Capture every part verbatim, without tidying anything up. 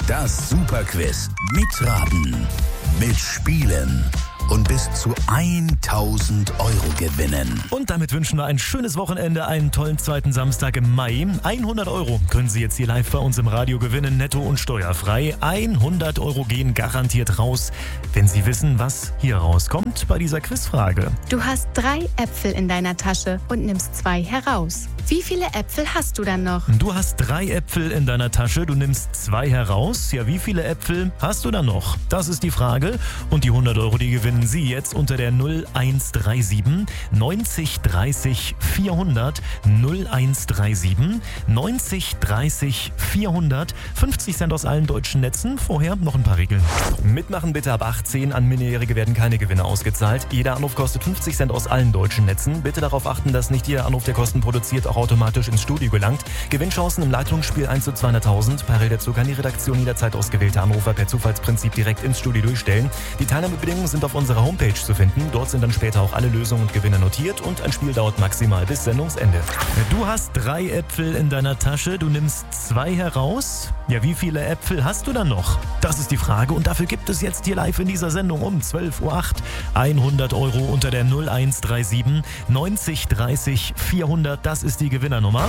Das Superquiz. Mitraten, mitspielen und bis zu tausend Euro gewinnen. Und damit wünschen wir ein schönes Wochenende, einen tollen zweiten Samstag im Mai. hundert Euro können Sie jetzt hier live bei uns im Radio gewinnen, netto und steuerfrei. hundert Euro gehen garantiert raus, wenn Sie wissen, was hier rauskommt bei dieser Quizfrage. Du hast drei Äpfel in deiner Tasche und nimmst zwei heraus. Wie viele Äpfel hast du dann noch? Du hast drei Äpfel in deiner Tasche, du nimmst zwei heraus. Ja, wie viele Äpfel hast du dann noch? Das ist die Frage. Und die hundert Euro, die gewinnen Sie jetzt unter der null eins drei sieben neunzig dreißig vierhundert. null eins drei sieben neunzig dreißig vierhundert. fünfzig Cent aus allen deutschen Netzen. Vorher noch ein paar Regeln. Mitmachen bitte ab achtzehn. An Minderjährige werden keine Gewinne ausgezahlt. Jeder Anruf kostet fünfzig Cent aus allen deutschen Netzen. Bitte darauf achten, dass nicht jeder Anruf, der Kosten produziert, auch automatisch ins Studio gelangt. Gewinnchancen im Leitungsspiel eins zu zweihunderttausend. Parallel dazu kann die Redaktion jederzeit ausgewählte Anrufer per Zufallsprinzip direkt ins Studio durchstellen. Die Teilnahmebedingungen sind auf unserer Homepage zu finden. Dort sind dann später auch alle Lösungen und Gewinne notiert und ein Spiel dauert maximal bis Sendungsende. Du hast drei Äpfel in deiner Tasche, du nimmst zwei heraus. Ja, wie viele Äpfel hast du dann noch? Das ist die Frage und dafür gibt es jetzt hier live in dieser Sendung um zwölf Uhr acht hundert Euro unter der null eins drei sieben neunzig dreißig vierhundert. Das ist die Gewinnernummer.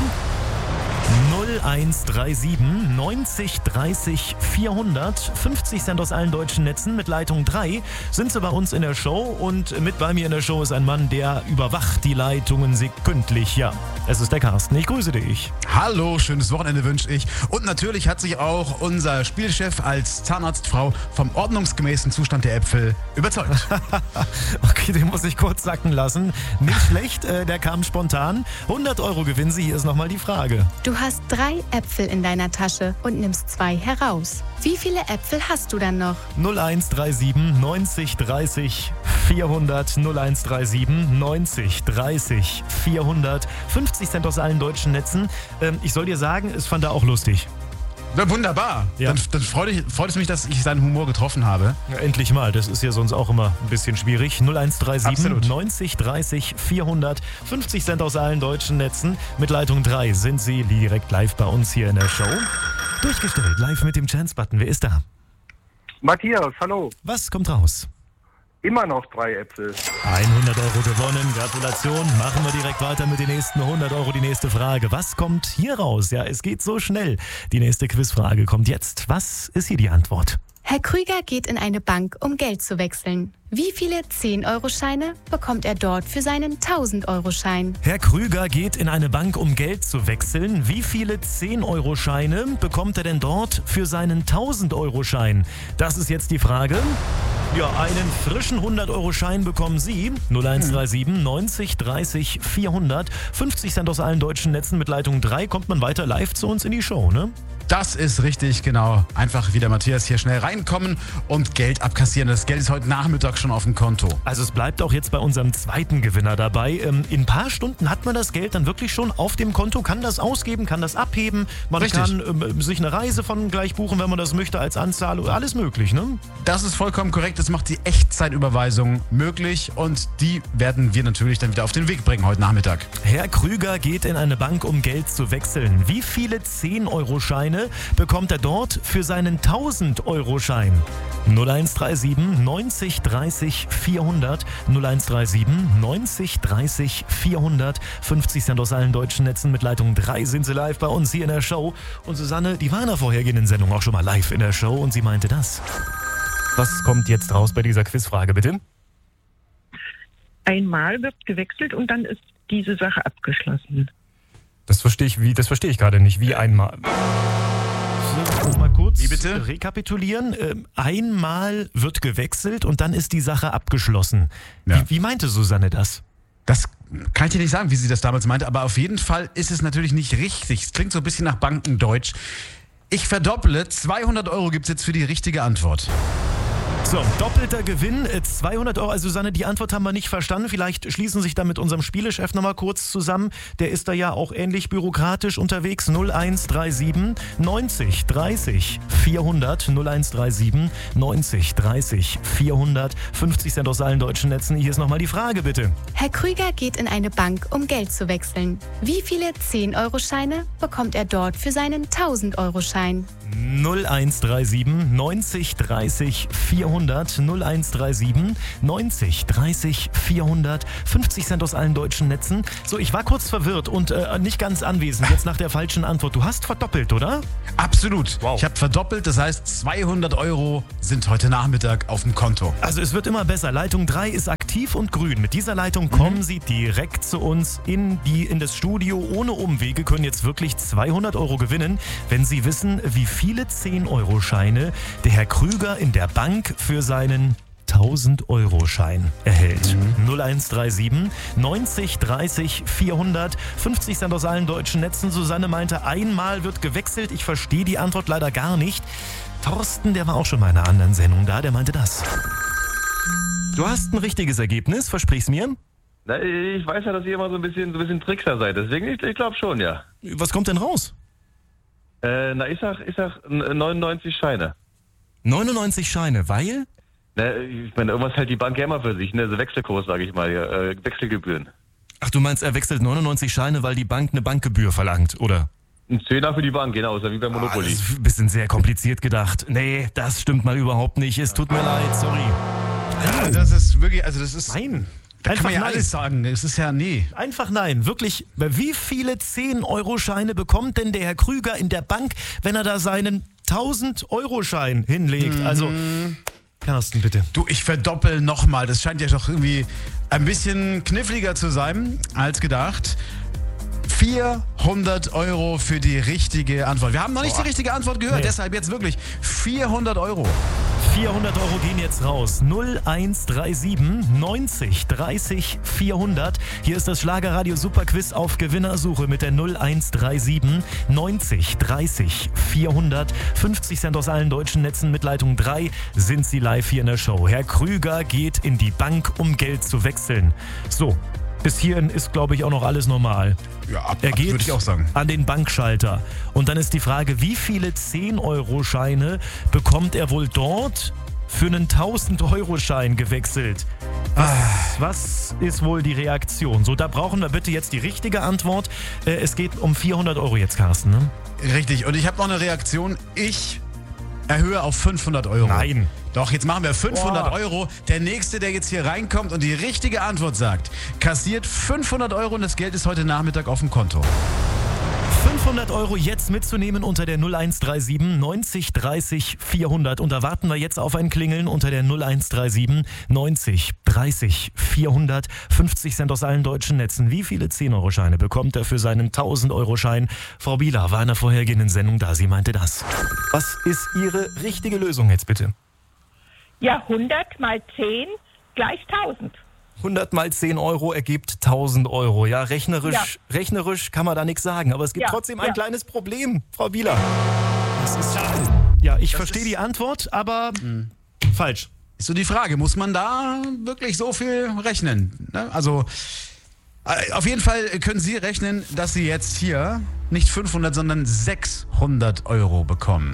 null eins drei sieben neunzig dreißig vierhundert. fünfzig Cent aus allen deutschen Netzen. Mit Leitung drei sind sie bei uns in der Show. Und mit bei mir in der Show ist ein Mann, der überwacht die Leitungen sekündlich. Ja, es ist der Carsten. Ich grüße dich. Hallo, schönes Wochenende wünsche ich. Und natürlich hat sich auch unser Spielchef als Zahnarztfrau vom ordnungsgemäßen Zustand der Äpfel überzeugt. Okay, den muss ich kurz sacken lassen. Nicht schlecht, äh, der kam spontan. hundert Euro gewinnen Sie. Hier ist nochmal die Frage. Du hast drei Äpfel in deiner Tasche und nimmst zwei heraus. Wie viele Äpfel hast du dann noch? null eins drei sieben neunzig dreißig vierhundert. null eins drei sieben neunzig dreißig vierhundert. fünfzig Cent aus allen deutschen Netzen. Ähm, ich soll dir sagen, es fand er auch lustig. Na, wunderbar. Ja. Dann, dann freut, ich, freut es mich, dass ich seinen Humor getroffen habe. Ja, endlich mal. Das ist ja sonst auch immer ein bisschen schwierig. null eins drei sieben Absolut. neunzig dreißig vierhundert. fünfzig Cent aus allen deutschen Netzen. Mit Leitung drei sind Sie direkt live bei uns hier in der Show. Durchgestellt, live mit dem Chance-Button. Wer ist da? Matthias, hallo. Was kommt raus? Immer noch drei Äpfel. hundert Euro gewonnen, Gratulation. Machen wir direkt weiter mit den nächsten hundert Euro. Die nächste Frage. Was kommt hier raus? Ja, es geht so schnell. Die nächste Quizfrage kommt jetzt. Was ist hier die Antwort? Herr Krüger geht in eine Bank, um Geld zu wechseln. Wie viele zehn Euro Scheine bekommt er dort für seinen tausend Euro Schein? Herr Krüger geht in eine Bank, um Geld zu wechseln. Wie viele zehn Euro Scheine bekommt er denn dort für seinen tausend Euro Schein? Das ist jetzt die Frage. Ja, einen frischen hundert Euro Schein bekommen Sie. null eins drei sieben neunzig dreißig vierhundert. fünfzig Cent aus allen deutschen Netzen. Mit Leitung drei kommt man weiter live zu uns in die Show, ne? Das ist richtig, genau. Einfach wie der Matthias hier schnell reinkommen und Geld abkassieren. Das Geld ist heute Nachmittag schon auf dem Konto. Also es bleibt auch jetzt bei unserem zweiten Gewinner dabei. Ähm, in ein paar Stunden hat man das Geld dann wirklich schon auf dem Konto, kann das ausgeben, kann das abheben. Man Richtig. kann ähm, sich eine Reise von gleich buchen, wenn man das möchte, als Anzahlung. Alles möglich, ne? Das ist vollkommen korrekt. Das macht die Echtzeitüberweisung möglich und die werden wir natürlich dann wieder auf den Weg bringen heute Nachmittag. Herr Krüger geht in eine Bank, um Geld zu wechseln. Wie viele zehn Euro Scheine bekommt er dort für seinen tausend Euro Schein? null eins drei sieben neunzig dreißig vierhundert. null eins drei sieben neunzig dreißig vierhundert. fünfzig Cent aus allen deutschen Netzen. Mit Leitung drei sind Sie live bei uns hier in der Show. Und Susanne, die war in der vorhergehenden Sendung auch schon mal live in der Show und sie meinte das. Was kommt jetzt raus bei dieser Quizfrage, bitte? Einmal wird gewechselt und dann ist diese Sache abgeschlossen. Das verstehe ich, wie, das verstehe ich gerade nicht. Wie einmal. So, mal kurz Wie bitte? rekapitulieren. Ähm, einmal wird gewechselt und dann ist die Sache abgeschlossen. Ja. Wie, wie meinte Susanne das? Das kann ich dir nicht sagen, wie sie das damals meinte, aber auf jeden Fall ist es natürlich nicht richtig. Es klingt so ein bisschen nach Bankendeutsch. Ich verdopple, zweihundert Euro gibt es jetzt für die richtige Antwort. So, doppelter Gewinn, äh, zweihundert Euro. Also Susanne, die Antwort haben wir nicht verstanden. Vielleicht schließen sich da mit unserem Spielechef nochmal kurz zusammen. Der ist da ja auch ähnlich bürokratisch unterwegs. null eins drei sieben neunzig dreißig vierhundert. null eins drei sieben neunzig dreißig vierhundert. fünfzig Cent aus allen deutschen Netzen. Hier ist nochmal die Frage, bitte. Herr Krüger geht in eine Bank, um Geld zu wechseln. Wie viele zehn Euro Scheine bekommt er dort für seinen tausend Euro Schein? null eins drei sieben neunzig dreißig vierhundert null eins drei sieben neunzig dreißig vierhundert fünfzig Cent aus allen deutschen Netzen. So, ich war kurz verwirrt und äh, nicht ganz anwesend jetzt nach der falschen Antwort. Du hast verdoppelt, oder? Absolut. Wow. Ich habe verdoppelt, das heißt zweihundert Euro sind heute Nachmittag auf dem Konto. Also es wird immer besser. Leitung drei ist aktiv und grün. Mit dieser Leitung kommen Sie direkt zu uns in, die, in das Studio ohne Umwege, können jetzt wirklich zweihundert Euro gewinnen, wenn Sie wissen, wie viele zehn Euro Scheine der Herr Krüger in der Bank für seinen tausend Euro Schein erhält. Mhm. null eins drei sieben neunzig dreißig vierhundert fünfzig Cent aus allen deutschen Netzen. Susanne meinte, einmal wird gewechselt. Ich verstehe die Antwort leider gar nicht. Thorsten, der war auch schon mal in einer anderen Sendung da, der meinte das. Du hast ein richtiges Ergebnis, versprich's mir. Na, ich weiß ja, dass ihr immer so ein bisschen, so ein bisschen Trickser seid, deswegen, ich, ich glaube schon, ja. Was kommt denn raus? Äh, na, ich sag, ich sag neunundneunzig Scheine. neunundneunzig Scheine, weil? Na, ich meine, irgendwas hält die Bank ja immer für sich, ne? Also Wechselkurs, sage ich mal, äh, Wechselgebühren. Ach, du meinst, er wechselt neunundneunzig Scheine, weil die Bank eine Bankgebühr verlangt, oder? Ein Zehner für die Bank, genau, ist ja wie beim Monopoly. Ah, das ist ein bisschen sehr kompliziert gedacht. Nee, das stimmt mal überhaupt nicht. Es tut mir leid, sorry. Also das ist wirklich, also das ist... Nein. Da kann man ja nein. alles sagen. Es ist ja, nee. Einfach nein. Wirklich, wie viele zehn Euro Scheine bekommt denn der Herr Krüger in der Bank, wenn er da seinen tausend Euro Schein hinlegt? Mhm. Also, Carsten, bitte. Du, ich verdoppel nochmal. Das scheint ja doch irgendwie ein bisschen kniffliger zu sein als gedacht. vierhundert Euro für die richtige Antwort. Wir haben noch nicht Boah. die richtige Antwort gehört, Nee. deshalb jetzt wirklich vierhundert Euro. vierhundert Euro gehen jetzt raus. null eins drei sieben neunzig dreißig vierhundert. Hier ist das Schlagerradio Superquiz auf Gewinnersuche mit der null eins drei sieben neunzig dreißig vierhundert. fünfzig Cent aus allen deutschen Netzen mit Leitung drei sind Sie live hier in der Show. Herr Krüger geht in die Bank, um Geld zu wechseln. So, bis hierhin ist, glaube ich, auch noch alles normal. Ja, ab, Er ab, geht würde ich auch sagen. an den Bankschalter. Und dann ist die Frage, wie viele zehn Euro Scheine bekommt er wohl dort für einen tausend Euro Schein gewechselt? Was, was ist wohl die Reaktion? So, da brauchen wir bitte jetzt die richtige Antwort. Äh, es geht um vierhundert Euro jetzt, Carsten. Ne? Richtig. Und ich habe noch eine Reaktion. Ich erhöhe auf fünfhundert Euro. Nein. Doch, jetzt machen wir fünfhundert Boah. Euro. Der Nächste, der jetzt hier reinkommt und die richtige Antwort sagt, kassiert fünfhundert Euro und das Geld ist heute Nachmittag auf dem Konto. fünfhundert Euro jetzt mitzunehmen unter der null eins drei sieben neunzig dreißig vierhundert. Und da warten wir jetzt auf ein Klingeln unter der null eins drei sieben neunzig dreißig vierhundert. fünfzig Cent aus allen deutschen Netzen. Wie viele zehn Euro Scheine bekommt er für seinen tausend Euro Schein? Frau Bieler war in der vorhergehenden Sendung da. Sie meinte das. Was ist Ihre richtige Lösung jetzt bitte? Ja, hundert mal zehn gleich tausend. hundert mal zehn Euro ergibt tausend Euro. Ja, rechnerisch, Ja. rechnerisch kann man da nichts sagen. Aber es gibt Ja, trotzdem ein ja. kleines Problem, Frau Bieler. Das ist, ja, ich verstehe die Antwort, aber falsch. Ist so die Frage, muss man da wirklich so viel rechnen? Ne? Also, äh, auf jeden Fall können Sie rechnen, dass Sie jetzt hier nicht fünfhundert, sondern sechshundert Euro bekommen.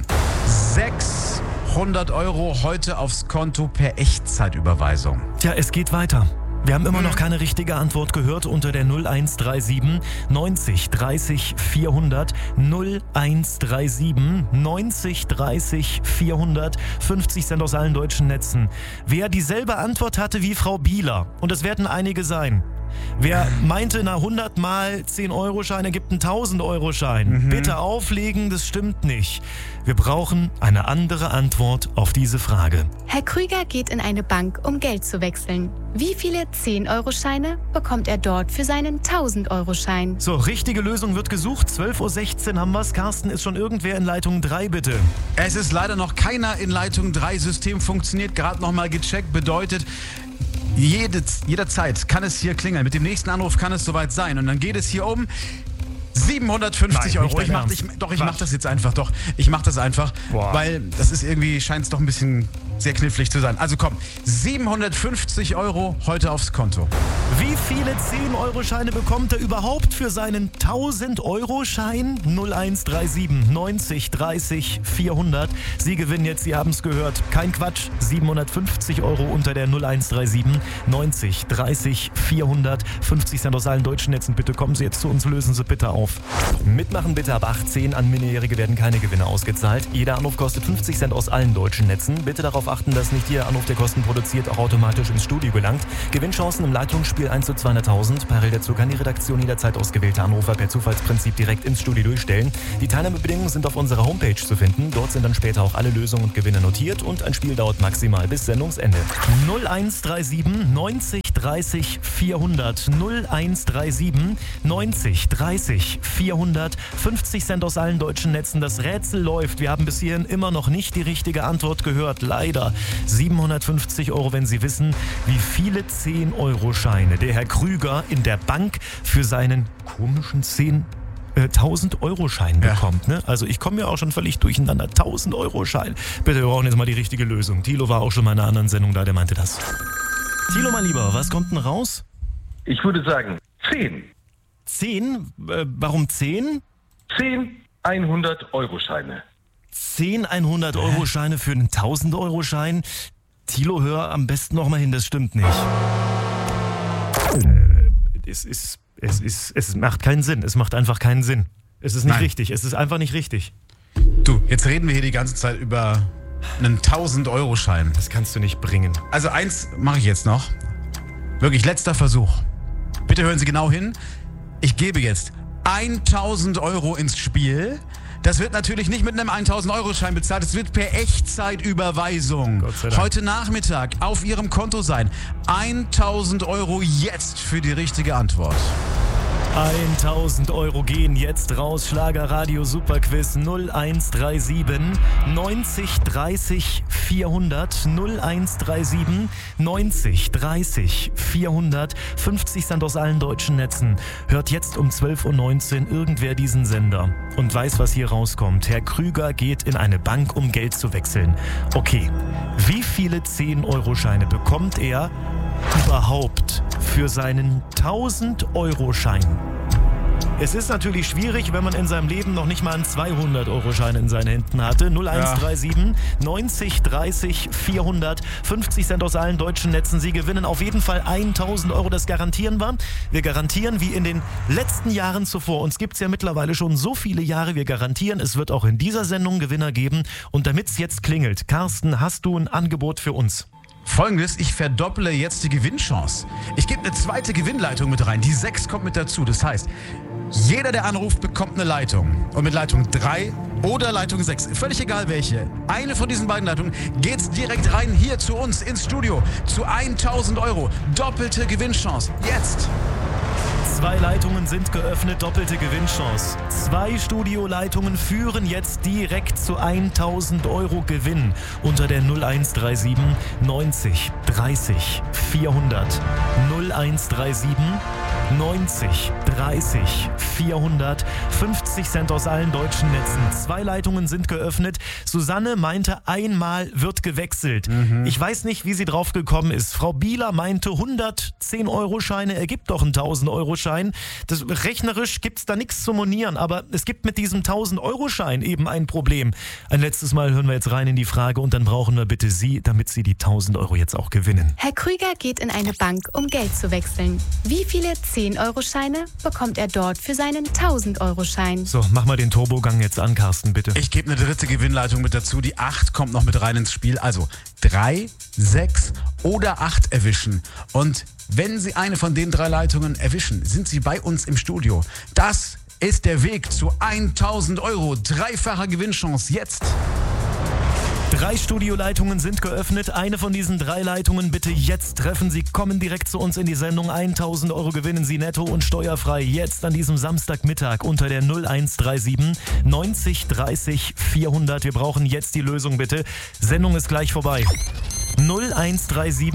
sechshundert Euro heute aufs Konto per Echtzeitüberweisung. Tja, es geht weiter. Wir haben immer noch keine richtige Antwort gehört unter der null eins drei sieben neunzig dreißig vierhundert. null eins drei sieben neunzig dreißig vierhundert. fünfzig Cent aus allen deutschen Netzen. Wer dieselbe Antwort hatte wie Frau Bieler, und es werden einige sein. Wer meinte, na hundert mal zehn Euro Schein ergibt einen tausend Euro Schein. Mhm. Bitte auflegen, das stimmt nicht. Wir brauchen eine andere Antwort auf diese Frage. Herr Krüger geht in eine Bank, um Geld zu wechseln. Wie viele zehn Euro Scheine bekommt er dort für seinen tausend Euro Schein? So, richtige Lösung wird gesucht. zwölf Uhr sechzehn haben wir's. Carsten, ist schon irgendwer in Leitung drei, bitte? Es ist leider noch keiner in Leitung drei. System funktioniert, gerade nochmal gecheckt. Bedeutet, jede, jederzeit kann es hier klingeln. Mit dem nächsten Anruf kann es soweit sein. Und dann geht es hier um siebenhundertfünfzig Nein, Euro. nicht Ich dein mach, Ernst. ich, doch, ich Quatsch. mach das jetzt einfach. Doch, ich mach das einfach. Boah. Weil das ist irgendwie, scheint es doch ein bisschen sehr knifflig zu sein. Also komm, siebenhundertfünfzig Euro heute aufs Konto. Wie viele zehn-Euro-Scheine bekommt er überhaupt für seinen tausend-Euro-Schein? null eins drei sieben neunzig dreißig vierhundert. Sie gewinnen jetzt, Sie haben es gehört. Kein Quatsch, siebenhundertfünfzig Euro unter der null eins drei sieben neunzig dreißig vierhundert. fünfzig Cent aus allen deutschen Netzen. Bitte kommen Sie jetzt zu uns, lösen Sie bitte auf. Mitmachen bitte ab achtzehn. An Minderjährige werden keine Gewinne ausgezahlt. Jeder Anruf kostet fünfzig Cent aus allen deutschen Netzen. Bitte darauf achten, dass nicht jeder Anruf, der Kosten produziert, auch automatisch ins Studio gelangt. Gewinnchancen im Leitungsspiel eins zu zweihunderttausend. Parallel dazu kann die Redaktion jederzeit ausgewählte Anrufer per Zufallsprinzip direkt ins Studio durchstellen. Die Teilnahmebedingungen sind auf unserer Homepage zu finden. Dort sind dann später auch alle Lösungen und Gewinne notiert und ein Spiel dauert maximal bis Sendungsende. null eins drei sieben neunzig dreißig vierhundert. null eins drei sieben neunzig dreißig vierhundert. fünfzig Cent aus allen deutschen Netzen. Das Rätsel läuft. Wir haben bis hierhin immer noch nicht die richtige Antwort gehört. Leider. siebenhundertfünfzig Euro, wenn Sie wissen, wie viele zehn-Euro-Scheine der Herr Krüger in der Bank für seinen komischen zehn tausend-Euro-Schein bekommt. Ne? Also ich komme ja auch schon völlig durcheinander. tausend-Euro-Schein. Bitte, wir brauchen jetzt mal die richtige Lösung. Thilo war auch schon mal in einer anderen Sendung da, der meinte das. Thilo, mein Lieber, was kommt denn raus? Ich würde sagen zehn. Zehn? Äh, warum zehn? zehn hundert-Euro-Scheine. zehn hundert-Euro-Scheine für einen tausend-Euro-Schein? Thilo, hör am besten noch mal hin, das stimmt nicht. Äh, es ist... Es, ist, es macht keinen Sinn. Es macht einfach keinen Sinn. Es ist nicht Nein. richtig. Es ist einfach nicht richtig. Du, jetzt reden wir hier die ganze Zeit über einen tausend-Euro-Schein. Das kannst du nicht bringen. Also eins mache ich jetzt noch. Wirklich, letzter Versuch. Bitte hören Sie genau hin. Ich gebe jetzt tausend Euro ins Spiel. Das wird natürlich nicht mit einem tausend-Euro-Schein bezahlt. Es wird per Echtzeitüberweisung Gott sei Dank. heute Nachmittag auf Ihrem Konto sein. tausend Euro jetzt für die richtige Antwort. tausend Euro gehen jetzt raus. Schlagerradio Superquiz null eins drei sieben neunzig dreißig vierhundert. null eins drei sieben neunzig dreißig vierhundert. fünfzig Cent aus allen deutschen Netzen. Hört jetzt um zwölf Uhr neunzehn irgendwer diesen Sender und weiß, was hier rauskommt. Herr Krüger geht in eine Bank, um Geld zu wechseln. Okay, wie viele zehn-Euro-Scheine bekommt er überhaupt für seinen tausend-Euro-Schein? Es ist natürlich schwierig, wenn man in seinem Leben noch nicht mal einen zweihundert-Euro-Schein in seinen Händen hatte. null eins drei sieben neunzig dreißig vierhundert. fünfzig Cent aus allen deutschen Netzen. Sie gewinnen auf jeden Fall tausend Euro. Das garantieren wir. Wir garantieren, wie in den letzten Jahren zuvor. Uns gibt es ja mittlerweile schon so viele Jahre. Wir garantieren, es wird auch in dieser Sendung Gewinner geben. Und damit es jetzt klingelt, Carsten, hast du ein Angebot für uns? Folgendes, ich verdopple jetzt die Gewinnchance. Ich gebe eine zweite Gewinnleitung mit rein. Die sechs kommt mit dazu. Das heißt, jeder, der anruft, bekommt eine Leitung. Und mit Leitung drei oder Leitung sechs, völlig egal welche, eine von diesen beiden Leitungen, geht's direkt rein hier zu uns ins Studio. Zu tausend Euro. Doppelte Gewinnchance. Jetzt. Zwei Leitungen sind geöffnet, doppelte Gewinnchance. Zwei Studioleitungen führen jetzt direkt zu tausend Euro Gewinn unter der null eins drei sieben neunzig dreißig vierhundert. null eins drei sieben neunzig dreißig vierhundert. fünfzig Cent aus allen deutschen Netzen. Zwei Leitungen sind geöffnet. Susanne meinte, einmal wird gewechselt. Mhm. Ich weiß nicht, wie sie drauf gekommen ist. Frau Bieler meinte, hundertzehn-Euro-Scheine ergibt doch einen tausend-Euro-Schein. Das, rechnerisch gibt es da nichts zu monieren, aber es gibt mit diesem tausend-Euro-Schein eben ein Problem. Ein letztes Mal hören wir jetzt rein in die Frage und dann brauchen wir bitte Sie, damit Sie die tausend Euro jetzt auch gewinnen. Herr Krüger geht in eine Bank, um Geld zu wechseln. Wie viele zehn-Euro-Scheine bekommt er dort für seinen tausend-Euro-Schein? So, mach mal den Turbogang jetzt an, Carsten, bitte. Ich gebe eine dritte Gewinnleitung mit dazu. Die acht kommt noch mit rein ins Spiel. Also drei, sechs oder acht erwischen. Und wenn Sie eine von den drei Leitungen erwischen, sind Sie bei uns im Studio. Das ist der Weg zu tausend Euro. Dreifacher Gewinnchance jetzt. Drei Studioleitungen sind geöffnet. Eine von diesen drei Leitungen bitte jetzt treffen. Sie kommen direkt zu uns in die Sendung. tausend Euro gewinnen Sie netto und steuerfrei. Jetzt an diesem Samstagmittag unter der null eins drei sieben neunzig dreißig vierhundert. Wir brauchen jetzt die Lösung bitte. Sendung ist gleich vorbei. null eins drei sieben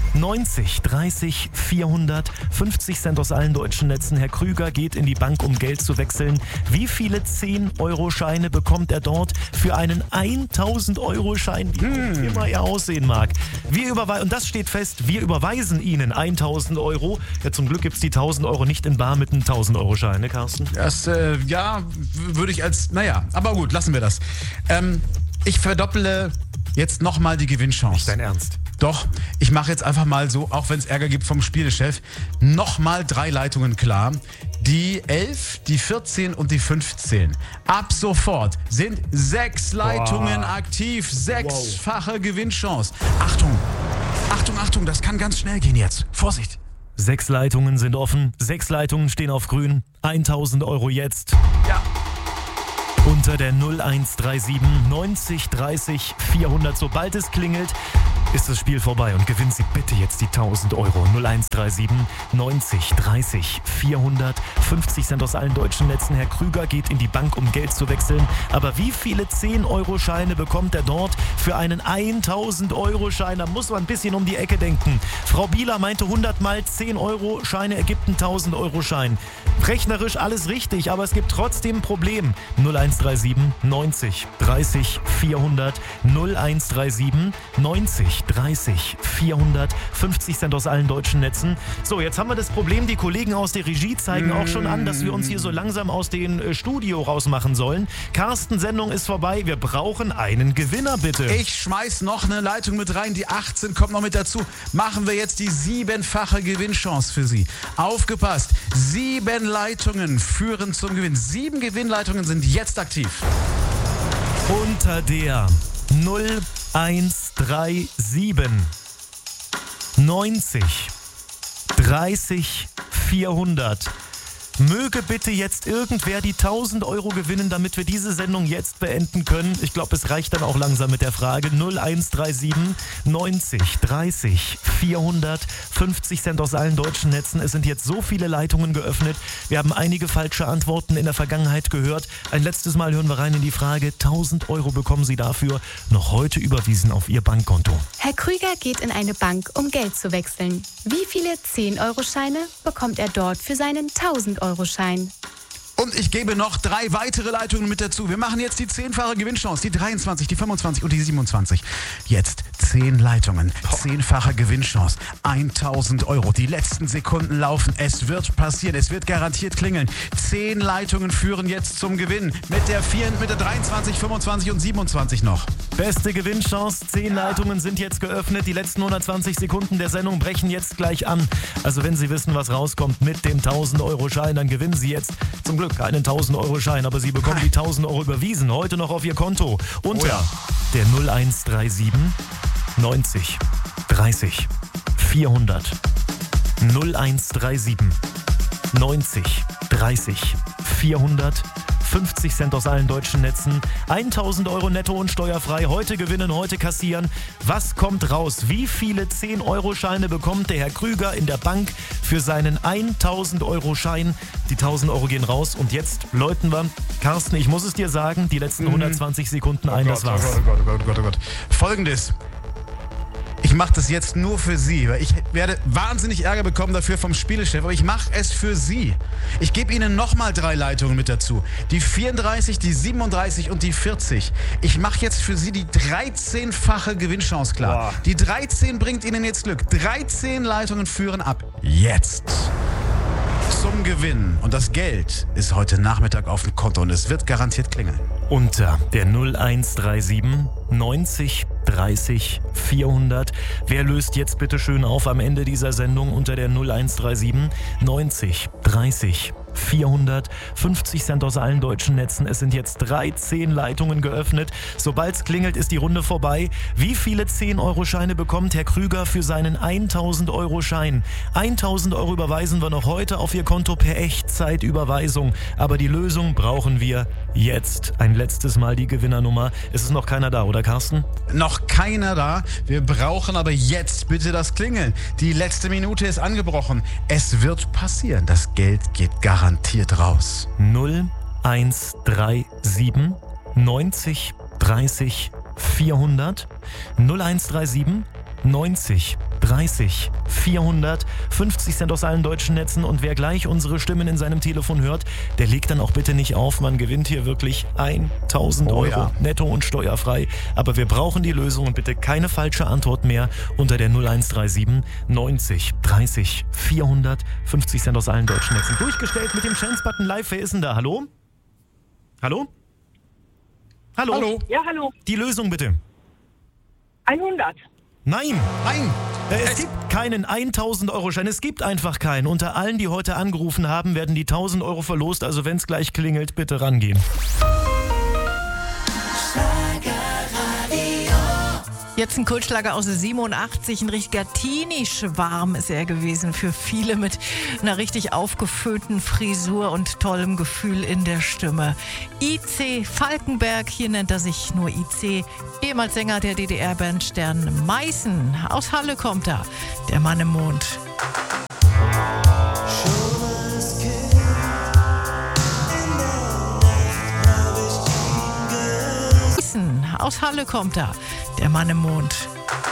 neunzig, dreißig, vierhundert, fünfzig Cent aus allen deutschen Netzen. Herr Krüger geht in die Bank, um Geld zu wechseln. Wie viele zehn-Euro-Scheine bekommt er dort für einen tausend-Euro-Schein, wie hm. immer er aussehen mag? Wir überweisen, und das steht fest, wir überweisen Ihnen tausend Euro. Ja, zum Glück gibt es die tausend Euro nicht in bar mit einem tausend-Euro-Schein, ne, Carsten? Das, äh, ja, würde ich als, naja, aber gut, lassen wir das. Ähm, ich verdopple jetzt nochmal die Gewinnchance. Nicht dein Ernst? Doch, ich mache jetzt einfach mal so, auch wenn es Ärger gibt vom Spielechef, nochmal drei Leitungen klar. Die elf, die vierzehn und die fünfzehn. Ab sofort sind sechs Leitungen Boah. aktiv. Sechsfache wow. Gewinnchance. Achtung, Achtung, Achtung, das kann ganz schnell gehen jetzt. Vorsicht. Sechs Leitungen sind offen, sechs Leitungen stehen auf grün. tausend Euro jetzt. Ja. Unter der null eins drei sieben neunzig dreißig vierhundert. Sobald es klingelt, ist das Spiel vorbei und gewinnen Sie bitte jetzt die tausend Euro. null eins drei sieben neunzig dreißig vierhundert. fünfzig Cent aus allen deutschen Netzen. Herr Krüger geht in die Bank, um Geld zu wechseln. Aber wie viele zehn-Euro-Scheine bekommt er dort für einen tausend-Euro-Schein? Da muss man ein bisschen um die Ecke denken. Frau Bieler meinte, hundert mal zehn-Euro-Scheine ergibt einen tausend-Euro-Schein. Rechnerisch alles richtig, aber es gibt trotzdem ein Problem. null eins drei sieben neunzig dreißig vierhundert. null eins drei sieben neunzig dreißig vierhundert. fünfzig Cent aus allen deutschen Netzen. So, jetzt haben wir das Problem, die Kollegen aus der Regie zeigen auch schon an, dass wir uns hier so langsam aus dem äh, Studio rausmachen sollen. Carsten, Sendung ist vorbei. Wir brauchen einen Gewinner, bitte. Ich schmeiß noch eine Leitung mit rein. Die achtzehn kommt noch mit dazu. Machen wir jetzt die siebenfache Gewinnchance für Sie. Aufgepasst. Sieben Leitungen führen zum Gewinn. Sieben Gewinnleitungen sind jetzt aktiv. Unter der null eins drei sieben neunzig dreißig vierhundert. Möge bitte jetzt irgendwer die tausend Euro gewinnen, damit wir diese Sendung jetzt beenden können. Ich glaube, es reicht dann auch langsam mit der Frage. null eins drei sieben neunzig dreißig vierhundert. fünfzig Cent aus allen deutschen Netzen. Es sind jetzt so viele Leitungen geöffnet. Wir haben einige falsche Antworten in der Vergangenheit gehört. Ein letztes Mal hören wir rein in die Frage. tausend Euro bekommen Sie dafür noch heute überwiesen auf Ihr Bankkonto. Herr Krüger geht in eine Bank, um Geld zu wechseln. Wie viele zehn-Euro-Scheine bekommt er dort für seinen tausend-Euro-Schein? Und ich gebe noch drei weitere Leitungen mit dazu. Wir machen jetzt die zehnfache Gewinnchance. Die dreiundzwanzig, die fünfundzwanzig und die siebenundzwanzig. Jetzt zehn Leitungen. Zehnfache Gewinnchance. tausend Euro. Die letzten Sekunden laufen. Es wird passieren. Es wird garantiert klingeln. Zehn Leitungen führen jetzt zum Gewinn. Mit der vier, mit der dreiundzwanzig, fünfundzwanzig und siebenundzwanzig noch. Beste Gewinnchance. Zehn Leitungen sind jetzt geöffnet. Die letzten hundertzwanzig Sekunden der Sendung brechen jetzt gleich an. Also wenn Sie wissen, was rauskommt mit dem tausend-Euro-Schein, dann gewinnen Sie jetzt zum Glück einen tausend-Euro-Schein, aber Sie bekommen die tausend Euro überwiesen, heute noch auf Ihr Konto. Unter oh ja. der null eins drei sieben neunzig dreißig vierhundert. null eins drei sieben neunzig dreißig vierhundert. fünfzig Cent aus allen deutschen Netzen. tausend Euro netto und steuerfrei. Heute gewinnen, heute kassieren. Was kommt raus? Wie viele zehn-Euro-Scheine bekommt der Herr Krüger in der Bank für seinen tausend-Euro-Schein? Die tausend Euro gehen raus und jetzt läuten wir. Carsten, ich muss es dir sagen, die letzten hundertzwanzig Sekunden ein, oh das war's. Oh Gott, oh Gott, oh Gott, oh Gott. Folgendes. Ich mache das jetzt nur für Sie, weil ich werde wahnsinnig Ärger bekommen dafür vom Spielechef, aber ich mache es für Sie. Ich gebe Ihnen nochmal drei Leitungen mit dazu. Die vierunddreißig, die siebenunddreißig und die vierzig. Ich mache jetzt für Sie die dreizehnfache Gewinnchance klar. Boah. Die dreizehn bringt Ihnen jetzt Glück. dreizehn Leitungen führen ab. Jetzt zum Gewinn. Und das Geld ist heute Nachmittag auf dem Konto und es wird garantiert klingeln. Unter der null eins drei sieben neunzig dreißig vierhundert. Wer löst jetzt bitte schön auf am Ende dieser Sendung unter der null eins drei sieben neunzig dreißig vierhundert. fünfzig Cent aus allen deutschen Netzen. Es sind jetzt dreizehn Leitungen geöffnet. Sobald es klingelt, ist die Runde vorbei. Wie viele zehn-Euro-Scheine bekommt Herr Krüger für seinen tausend-Euro-Schein? tausend Euro überweisen wir noch heute auf Ihr Konto per Echtzeitüberweisung. Aber die Lösung brauchen wir jetzt. Ein letztes Mal die Gewinnernummer. Es ist noch keiner da, oder Carsten? Noch keiner da. Wir brauchen aber jetzt bitte das Klingeln. Die letzte Minute ist angebrochen. Es wird passieren. Das Geld geht garantiert raus. null eins drei sieben neunzig dreißig vierhundert. null eins drei sieben neunzig dreißig vierhundert, fünfzig Cent aus allen deutschen Netzen und wer gleich unsere Stimmen in seinem Telefon hört, der legt dann auch bitte nicht auf. Man gewinnt hier wirklich tausend Oh Euro ja. netto und steuerfrei. Aber wir brauchen die Lösung und bitte keine falsche Antwort mehr unter der null eins drei sieben neunzig dreißig vierhundert, fünfzig Cent aus allen deutschen Netzen. Durchgestellt mit dem Chance-Button live. Wer ist denn da? Hallo? Hallo? Hallo? Hallo? Ja, hallo. Die Lösung bitte. hundert. Nein! Nein! Äh, Es gibt keinen tausend Euro Schein, es gibt einfach keinen. Unter allen, die heute angerufen haben, werden die tausend Euro verlost. Also wenn es gleich klingelt, bitte rangehen. Jetzt ein Kultschlager aus siebenundachtzig, ein richtiger Teenie-Schwarm ist er gewesen. Für viele mit einer richtig aufgeföhnten Frisur und tollem Gefühl in der Stimme. I C Falkenberg, hier nennt er sich nur I C, ehemals Sänger der D D R-Band Stern Meißen. Aus Halle kommt er, der Mann im Mond. Aus Halle kommt er, der Mann im Mond.